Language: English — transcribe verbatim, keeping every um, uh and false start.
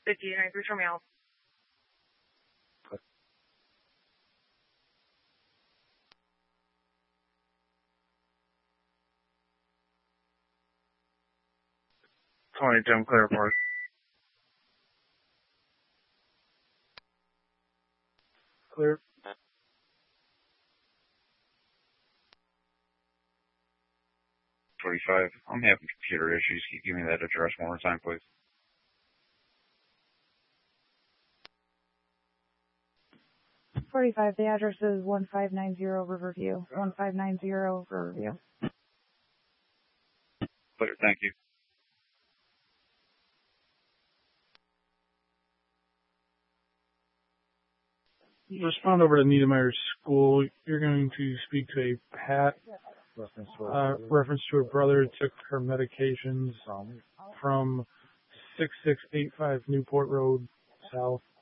fifty-nine through Terminal. twenty-two, clear for it. Clear. forty-five, I'm having computer issues. Can you give me that address one more time, please? forty-five, the address is one five nine zero Riverview. one five nine zero Riverview. Clear, thank you. Respond over to Niedermeyer School. You're going to speak to a Pat, uh, reference to her brother took her medications from six six eight five Newport Road South.